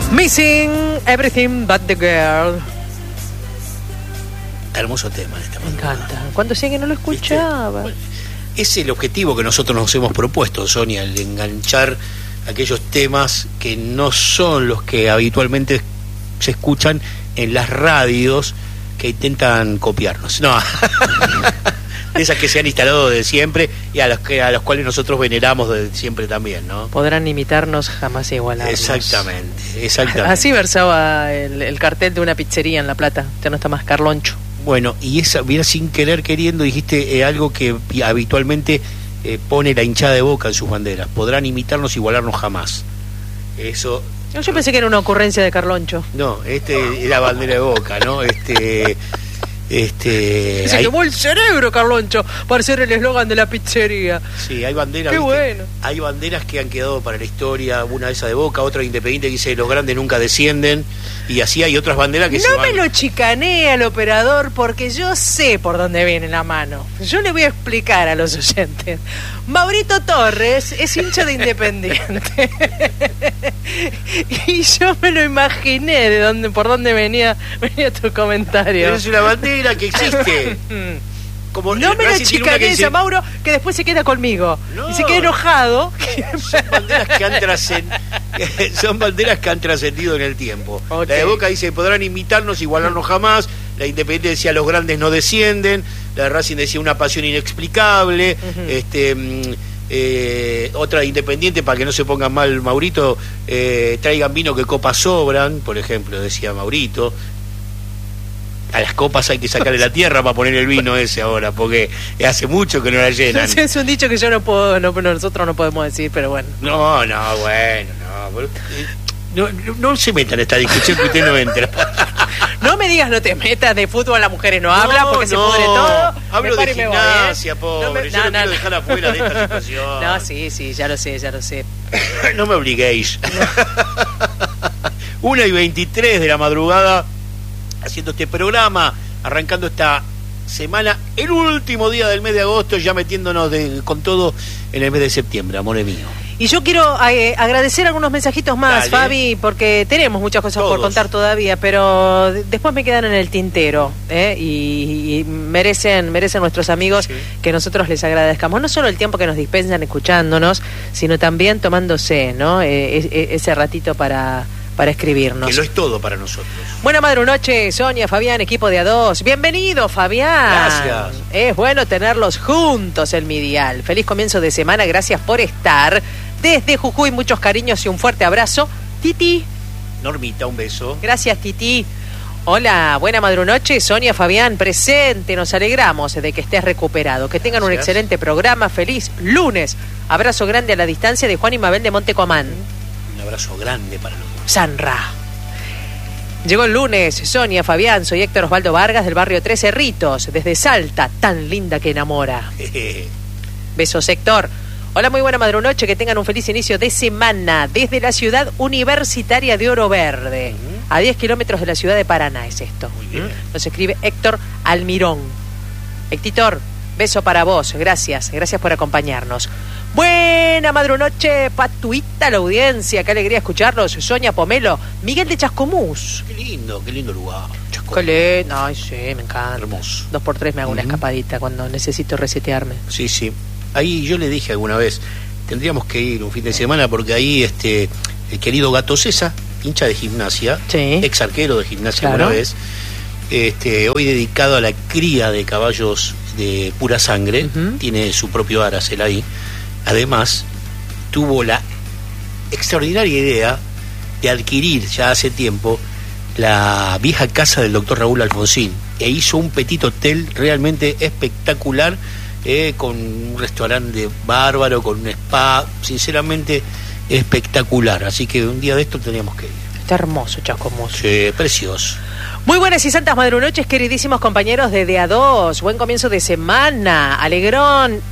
Missing Everything But The Girl. Hermoso tema en esta Me encanta. Cuando decía que no lo escuchaba. Bueno, es el objetivo que nosotros nos hemos propuesto, Sonia, el enganchar aquellos temas que no son los que habitualmente se escuchan en las radios que intentan copiarnos. No. De esas que se han instalado desde siempre y a los cuales nosotros veneramos desde siempre también, ¿no? Podrán imitarnos, jamás igualarnos. Exactamente. Así versaba el cartel de una pizzería en La Plata. Ya no está más Carloncho. Bueno, y esa, mira, sin querer queriendo, dijiste algo que habitualmente pone la hinchada de Boca en sus banderas. Podrán imitarnos, igualarnos jamás. Eso... Yo pensé que era una ocurrencia de Carloncho. No, era bandera de Boca, ¿no? Se quemó el cerebro, Carloncho, para ser el eslogan de la pizzería. Sí, hay banderas. Qué bueno. Hay banderas que han quedado para la historia, una de esas de Boca, otra de Independiente que dice los grandes nunca descienden, y así hay otras banderas que no me lo chicanee al operador porque yo sé por dónde viene la mano. Yo le voy a explicar a los oyentes. Maurito Torres es hincha de Independiente. Y yo me lo imaginé por dónde venía tu comentario. Pero es una bandera que existe. Como no me lo chicanees a Mauro, que después se queda conmigo. No, y se queda enojado. Son banderas que han trascendido en el tiempo. Okay. La de Boca dice, podrán imitarnos, igualarnos jamás. La Independiente decía, los grandes no descienden. La de Racing decía, una pasión inexplicable. Otra de Independiente, para que no se pongan mal Maurito, traigan vino que copas sobran, por ejemplo, decía Maurito. A las copas hay que sacarle la tierra para poner el vino ese ahora, porque hace mucho que no la llenan. Es un dicho que yo no puedo, nosotros no podemos decir, pero bueno. No se metan en esta discusión que usted no entra. No me digas, no te metas, de fútbol las mujeres no hablan porque se pudre todo. Hablo de gimnasia, pobre. Yo no quiero dejar afuera de esta situación. No, sí, ya lo sé. No me obliguéis. 1:23 de la madrugada, haciendo este programa, arrancando esta semana, el último día del mes de agosto, ya metiéndonos con todo en el mes de septiembre, amore mío. Y yo quiero agradecer algunos mensajitos más, dale, Fabi, porque tenemos muchas cosas por contar todavía, pero después me quedan en el tintero, y merecen nuestros amigos que nosotros les agradezcamos, no solo el tiempo que nos dispensan escuchándonos, sino también tomándose, ¿no? Ese ratito para escribirnos. Que lo es todo para nosotros. Buena madrunoche, Sonia, Fabián, equipo de A2. Bienvenido, Fabián. Gracias. Es bueno tenerlos juntos en mi dial. Feliz comienzo de semana, gracias por estar. Desde Jujuy, muchos cariños y un fuerte abrazo. Titi. Normita, un beso. Gracias, Titi. Hola, buena madrunoche, Sonia, Fabián, presente. Nos alegramos de que estés recuperado. Que tengan un excelente programa. Feliz lunes. Abrazo grande a la distancia de Juan y Mabel de Montecomán. Un abrazo grande para los dos. Sanra. Llegó el lunes, Sonia, Fabián, soy Héctor Osvaldo Vargas del barrio Tres Cerritos, desde Salta, tan linda que enamora. Besos, Héctor. Hola, muy buena madrunoche, que tengan un feliz inicio de semana desde la ciudad universitaria de Oro Verde. A 10 kilómetros de la ciudad de Paraná es esto. Muy bien. Nos escribe Héctor Almirón. Héctor, beso para vos, gracias por acompañarnos. Buena madrunoche, patuita la audiencia, qué alegría escucharlos. Sonia Pomelo, Miguel de Chascomús. Qué lindo lugar. Qué lindo, ay, sí, me encanta. Hermoso. 2x3 me hago una escapadita cuando necesito resetearme. Sí. Ahí yo le dije alguna vez, tendríamos que ir un fin de semana porque ahí el querido Gato César, hincha de Gimnasia, ex arquero de Gimnasia una vez, hoy dedicado a la cría de caballos de pura sangre, tiene su propio Aracel ahí. Además, tuvo la extraordinaria idea de adquirir ya hace tiempo la vieja casa del doctor Raúl Alfonsín e hizo un petit hotel realmente espectacular, con un restaurante bárbaro, con un spa, sinceramente espectacular. Así que un día de esto teníamos que ir. Está hermoso, Chascomús. Sí, precioso. Muy buenas y santas madrunoches, queridísimos compañeros de A2. Buen comienzo de semana. Alegrón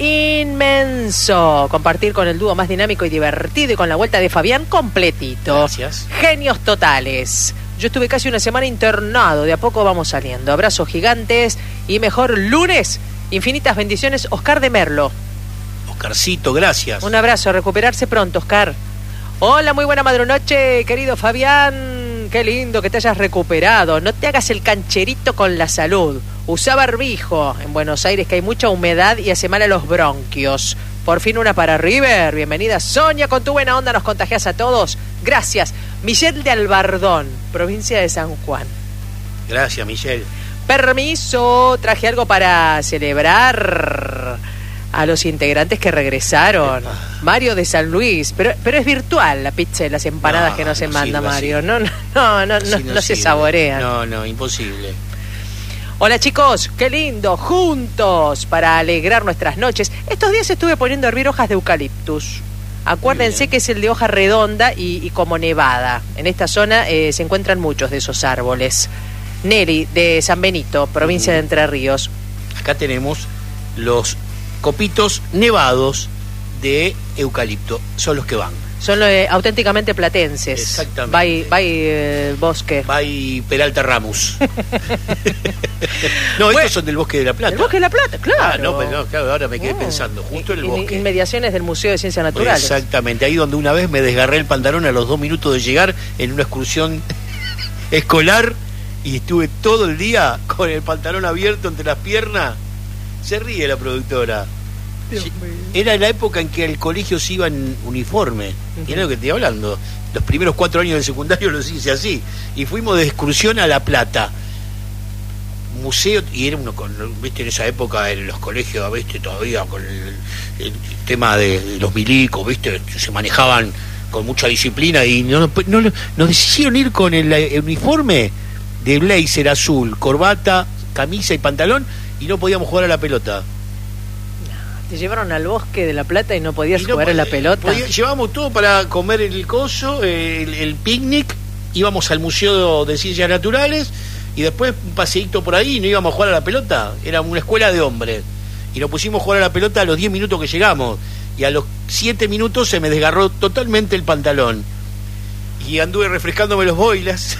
inmenso. Compartir con el dúo más dinámico y divertido y con la vuelta de Fabián completito. Gracias. Genios totales. Yo estuve casi una semana internado. De a poco vamos saliendo. Abrazos gigantes y mejor lunes. Infinitas bendiciones. Oscar de Merlo. Oscarcito, gracias. Un abrazo. A recuperarse pronto, Oscar. Hola, muy buena madrunoche, querido Fabián. Qué lindo que te hayas recuperado. No te hagas el cancherito con la salud. Usá barbijo. En Buenos Aires que hay mucha humedad y hace mal a los bronquios. Por fin una para River. Bienvenida, Sonia, con tu buena onda nos contagias a todos. Gracias. Michelle de Albardón, provincia de San Juan. Gracias, Michelle. Permiso, traje algo para celebrar a los integrantes que regresaron. Mario de San Luis, pero es virtual la pizza y las empanadas que no se manda, Mario. No se saborean. No, imposible. Hola chicos, qué lindo, juntos para alegrar nuestras noches. Estos días estuve poniendo a hervir hojas de eucaliptus. Acuérdense que es el de hoja redonda y como nevada. En esta zona se encuentran muchos de esos árboles. Nelly de San Benito, provincia de Entre Ríos. Acá tenemos los copitos nevados de eucalipto, son los que van. Son auténticamente platenses. Exactamente. Vai bosque. Vai Peralta Ramos. No, estos son del Bosque de la Plata. ¿Del Bosque de la Plata? Claro. Claro, ahora me quedé pensando, justo en el bosque. Inmediaciones del Museo de Ciencias Naturales. Exactamente, ahí donde una vez me desgarré el pantalón a los 2 minutos de llegar en una excursión escolar y estuve todo el día con el pantalón abierto entre las piernas. Se ríe la productora. Era la época en que el colegio se iba en uniforme. Y era lo que te estoy hablando. Los primeros 4 años del secundario los hice así. Y fuimos de excursión a La Plata. Museo, y era uno con, viste, en esa época en los colegios, viste, todavía con el tema de los milicos, viste, se manejaban con mucha disciplina y nos hicieron ir con el uniforme de blazer azul, corbata, camisa y pantalón, y no podíamos jugar a la pelota. ¿Te llevaron al Bosque de la Plata y no podías jugar a la pelota? Llevábamos todo para comer el coso, el picnic, íbamos al Museo de Ciencias Naturales y después un paseíto por ahí y no íbamos a jugar a la pelota. Era una escuela de hombres y nos pusimos a jugar a la pelota a los 10 minutos que llegamos y a los 7 minutos se me desgarró totalmente el pantalón y anduve refrescándome los boilas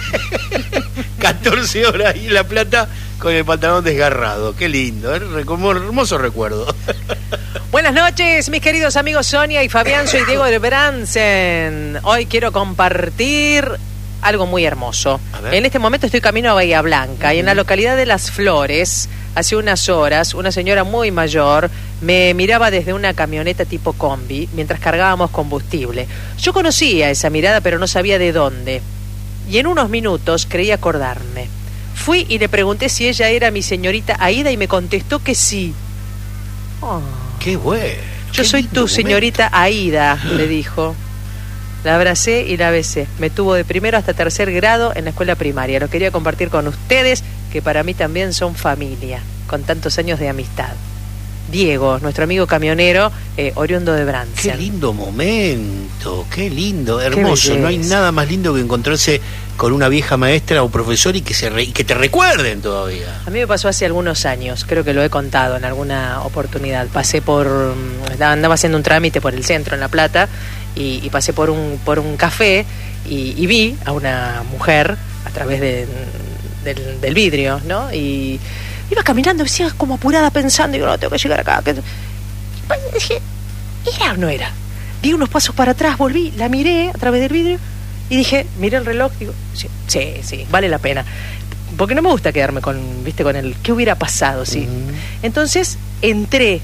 14 horas ahí en La Plata con el pantalón desgarrado. Qué lindo, hermoso recuerdo. Buenas noches, mis queridos amigos Sonia y Fabián. Soy Diego de Bransen. Hoy quiero compartir algo muy hermoso. En este momento estoy camino a Bahía Blanca y en la localidad de Las Flores, hace unas horas, una señora muy mayor me miraba desde una camioneta tipo combi mientras cargábamos combustible. Yo conocía esa mirada, pero no sabía de dónde. Y en unos minutos creí acordarme. Fui y le pregunté si ella era mi señorita Aida y me contestó que sí. Oh. ¡Qué bueno! Yo soy tu señorita Aida, le dijo. La abracé y la besé. Me tuvo de primero hasta 3er grado en la escuela primaria. Lo quería compartir con ustedes, que para mí también son familia, con tantos años de amistad. Diego, nuestro amigo camionero, oriundo de Bransen. Qué lindo momento, qué lindo, hermoso. No hay nada más lindo que encontrarse con una vieja maestra o profesor y que te recuerden todavía. A mí me pasó hace algunos años, creo que lo he contado en alguna oportunidad. Pasé andaba haciendo un trámite por el centro en La Plata y pasé por un café y vi a una mujer a través del vidrio, ¿no? Y iba caminando, decía como apurada pensando, digo, no, tengo que llegar acá. Y dije, ¿era o no era? Di unos pasos para atrás, volví, la miré a través del vidrio y dije, miré el reloj, digo, sí, vale la pena. Porque no me gusta quedarme con el qué hubiera pasado, ¿sí? Entonces entré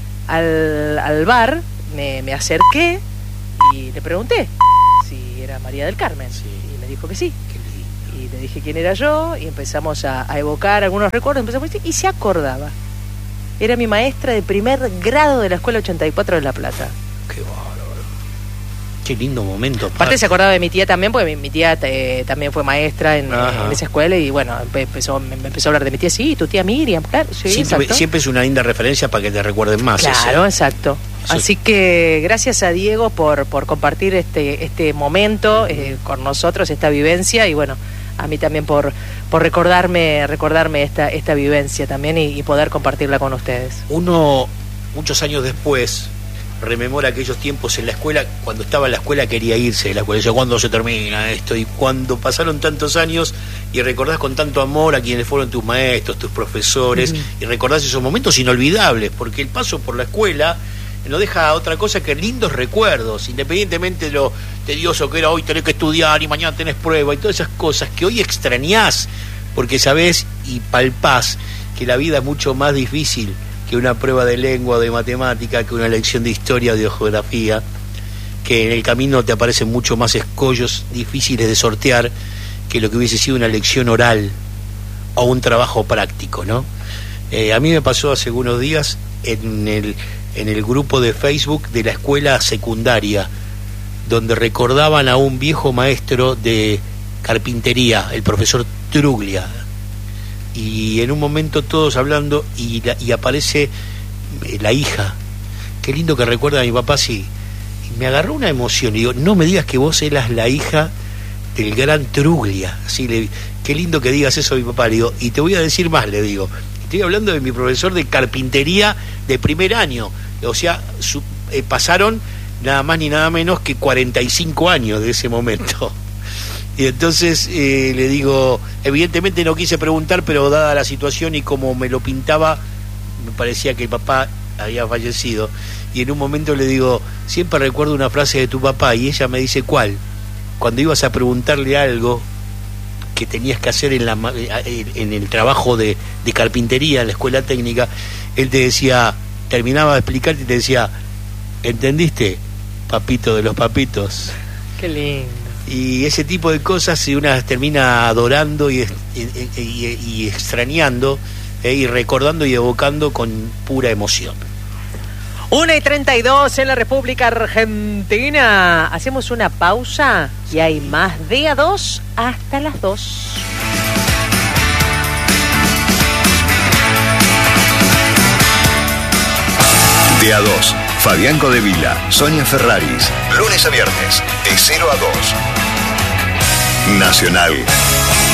al bar, me acerqué y le pregunté si era María del Carmen. Sí. Y me dijo que sí. Y le dije quién era yo y empezamos a evocar algunos recuerdos, y se acordaba. Era mi maestra de 1er grado de la Escuela 84 de La Plata. Qué bárbaro. Qué lindo momento. Aparte se acordaba de mi tía también, porque mi tía también fue maestra en esa escuela y bueno, me empezó a hablar de mi tía. Sí, tu tía Miriam, claro. Sí, siempre es una linda referencia para que te recuerden más. Claro, exacto. Así que gracias a Diego por compartir este momento con nosotros, esta vivencia, y bueno, a mí también por recordarme esta vivencia también y poder compartirla con ustedes. Uno, muchos años después, rememora aquellos tiempos en la escuela. Cuando estaba en la escuela quería irse de la escuela, decía, ¿cuándo se termina esto? Y cuando pasaron tantos años y recordás con tanto amor a quienes fueron tus maestros, tus profesores, y recordás esos momentos inolvidables, porque el paso por la escuela no deja otra cosa que lindos recuerdos, independientemente de lo tedioso que era hoy tener que estudiar y mañana tenés prueba y todas esas cosas que hoy extrañás, porque sabés y palpás que la vida es mucho más difícil que una prueba de lengua o de matemática, que una lección de historia o de geografía, que en el camino te aparecen mucho más escollos difíciles de sortear que lo que hubiese sido una lección oral o un trabajo práctico, ¿no? A mí me pasó hace unos días en el grupo de Facebook de la escuela secundaria, donde recordaban a un viejo maestro de carpintería, el profesor Truglia, y en un momento todos hablando y aparece la hija. Qué lindo que recuerda a mi papá, sí. Y me agarró una emoción y digo, no me digas que vos eras la hija del gran Truglia. Así qué lindo que digas eso a mi papá. Le digo, y te voy a decir más, le digo, estoy hablando de mi profesor de carpintería de primer año. O sea, pasaron nada más ni nada menos que 45 años de ese momento. Y entonces le digo, evidentemente no quise preguntar, pero dada la situación y como me lo pintaba, me parecía que el papá había fallecido. Y en un momento le digo, siempre recuerdo una frase de tu papá, y ella me dice, ¿cuál? Cuando ibas a preguntarle algo que tenías que hacer en el trabajo de carpintería en la escuela técnica, él te decía, terminaba de explicarte y te decía, ¿entendiste? Papito de los papitos. Qué lindo. Y ese tipo de cosas, si una termina adorando y extrañando, y recordando y evocando con pura emoción. 1:32 en la República Argentina. Hacemos una pausa y hay más de A2 hasta las 2. De A2, Fabián Codevila, Sonia Ferraris. Lunes a viernes, de 0 a 2. Nacional